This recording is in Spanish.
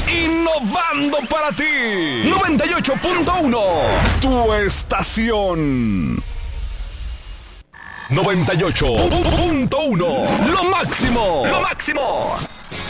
innovando para ti. 98.1, tu estación. 98.1, lo máximo, lo máximo.